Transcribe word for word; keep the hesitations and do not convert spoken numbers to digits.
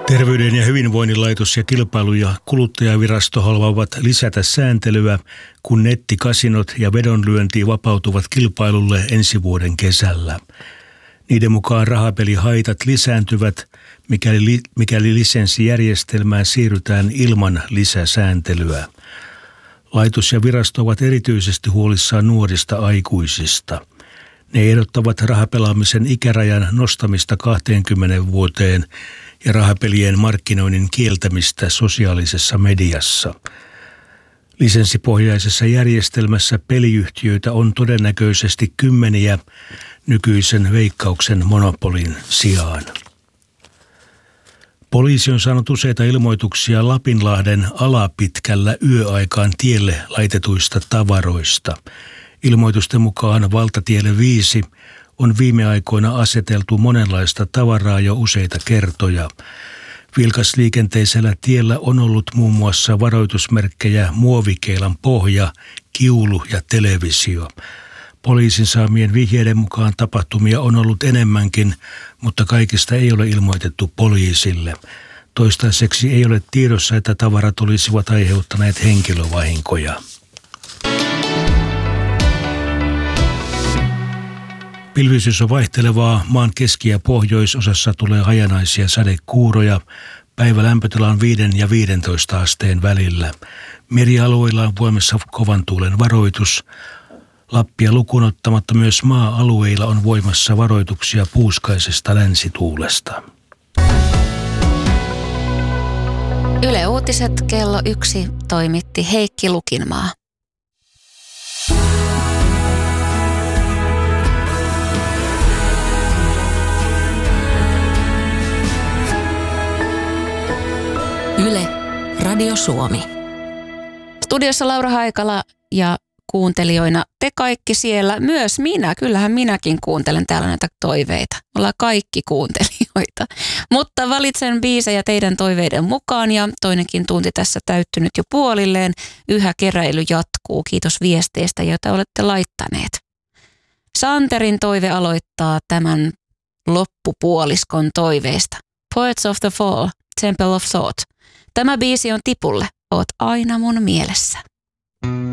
Terveyden ja hyvinvoinnin laitos ja kilpailu- ja kuluttajavirasto haluavat lisätä sääntelyä, kun nettikasinot ja vedonlyönti vapautuvat kilpailulle ensi vuoden kesällä. Niiden mukaan rahapelihaitat lisääntyvät, mikäli, mikäli lisenssijärjestelmään siirrytään ilman lisäsääntelyä. Laitos ja virasto ovat erityisesti huolissaan nuorista aikuisista. Ne ehdottavat rahapelaamisen ikärajan nostamista kaksikymmentä vuoteen ja rahapelien markkinoinnin kieltämistä sosiaalisessa mediassa. Lisenssipohjaisessa järjestelmässä peliyhtiöitä on todennäköisesti kymmeniä nykyisen Veikkauksen monopolin sijaan. Poliisi on saanut useita ilmoituksia Lapinlahden alapitkällä yöaikaan tielle laitetuista tavaroista. Ilmoitusten mukaan valtatielle viisi on viime aikoina aseteltu monenlaista tavaraa jo useita kertoja. Vilkasliikenteisellä tiellä on ollut muun muassa varoitusmerkkejä muovikeilan pohja, kiulu ja televisio. Poliisin saamien vihjeiden mukaan tapahtumia on ollut enemmänkin, mutta kaikista ei ole ilmoitettu poliisille. Toistaiseksi ei ole tiedossa, että tavarat olisivat aiheuttaneet henkilövahinkoja. Pilvisyys on vaihtelevaa. Maan keski- ja pohjoisosassa tulee hajanaisia sadekuuroja. Päivä lämpötila on viiden ja viidentoista asteen välillä. Merialueilla on voimassa kovan tuulen varoitus. Lappia lukuun ottamatta myös maa-alueilla on voimassa varoituksia puuskaisesta länsituulesta. Yle Uutiset kello yksi toimitti Heikki Lukinmaa. Yle, Radio Suomi. Studiossa Laura Haikala ja kuuntelijoina te kaikki siellä, myös minä. Kyllähän minäkin kuuntelen täällä näitä toiveita. Ollaan kaikki kuuntelijoita. Mutta valitsen biisejä teidän toiveiden mukaan ja toinenkin tunti tässä täyttynyt jo puolilleen. Yhä keräily jatkuu. Kiitos viesteistä, joita olette laittaneet. Santerin toive aloittaa tämän loppupuoliskon toiveista. Poets of the Fall, Temple of Thought. Tämä biisi on tipulle. Oot aina mun mielessä.